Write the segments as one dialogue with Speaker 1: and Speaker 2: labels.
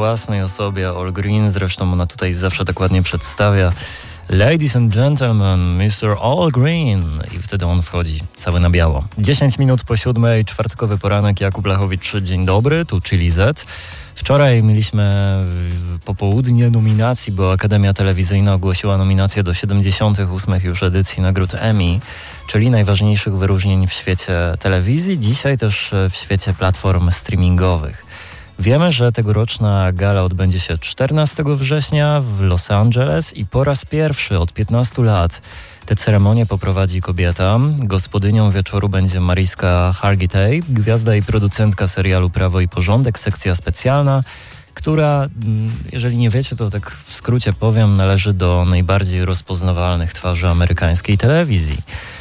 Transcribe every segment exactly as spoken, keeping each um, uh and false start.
Speaker 1: własnej osobie, All Green, zresztą ona tutaj zawsze tak ładnie przedstawia. Ladies and gentlemen, mister All Green. I wtedy on wchodzi cały na biało. dziesięć minut po siódmej, czwartkowy poranek, Jakub Lachowicz, dzień dobry, tu Chili Z. Wczoraj mieliśmy popołudnie nominacji, bo Akademia Telewizyjna ogłosiła nominację do siedemdziesiątej ósmej już edycji nagród Emmy, czyli najważniejszych wyróżnień w świecie telewizji, dzisiaj też w świecie platform streamingowych. Wiemy, że tegoroczna gala odbędzie się czternastego września w Los Angeles i po raz pierwszy od piętnastu lat tę ceremonię poprowadzi kobieta. Gospodynią wieczoru będzie Mariska Hargitay, gwiazda i producentka serialu Prawo i Porządek, sekcja specjalna, która, jeżeli nie wiecie, to tak w skrócie powiem, należy do najbardziej rozpoznawalnych twarzy amerykańskiej telewizji.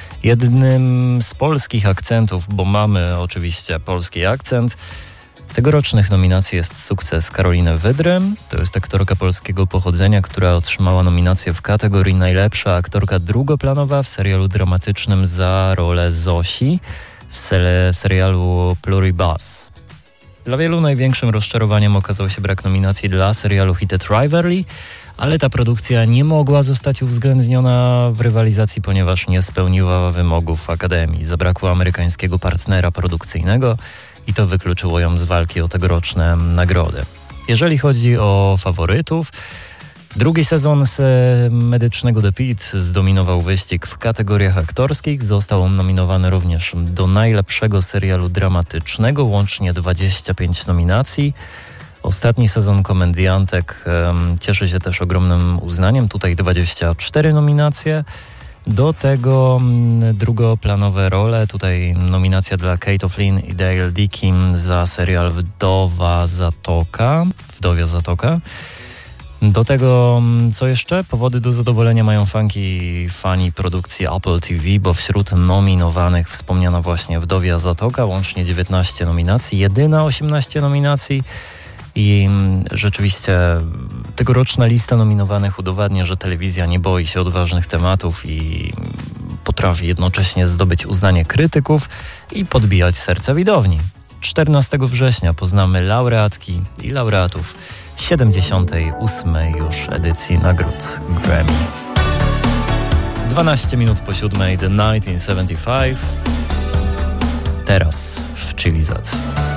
Speaker 1: Jednym z polskich akcentów, bo mamy oczywiście polski akcent, tegorocznych nominacji jest sukces Karoliny Wydry. To jest aktorka polskiego pochodzenia, która otrzymała nominację w kategorii najlepsza aktorka drugoplanowa w serialu dramatycznym za rolę Zosi w, se- w serialu Pluribus. Dla wielu największym rozczarowaniem okazał się brak nominacji dla serialu Heated Rivalry, ale ta produkcja nie mogła zostać uwzględniona w rywalizacji, ponieważ nie spełniła wymogów Akademii. Zabrakło amerykańskiego partnera produkcyjnego i to wykluczyło ją z walki o tegoroczne nagrody. Jeżeli chodzi o faworytów, drugi sezon z Medycznego The Pit zdominował wyścig w kategoriach aktorskich. Został on nominowany również do najlepszego serialu dramatycznego, łącznie dwadzieścia pięć nominacji. Ostatni sezon Komediantek um, cieszy się też ogromnym uznaniem, tutaj dwadzieścia cztery nominacje. Do tego mm, drugoplanowe role, tutaj nominacja dla Kate O'Flynn i Dale Dickin za serial Wdowa Zatoka, Wdowia Zatoka. Do tego, co jeszcze? Powody do zadowolenia mają fanki, fani produkcji Apple T V, bo wśród nominowanych wspomniana właśnie Wdowia Zatoka, łącznie dziewiętnaście nominacji, jedyna osiemnaście nominacji. I rzeczywiście tegoroczna lista nominowanych udowadnia, że telewizja nie boi się odważnych tematów i potrafi jednocześnie zdobyć uznanie krytyków i podbijać serca widowni. czternastego września poznamy laureatki i laureatów siedemdziesiątej ósmej już edycji nagród Grammy. dwanaście minut po siódmej, The tysiąc dziewięćset siedemdziesiąty piąty. Teraz w Chili Z.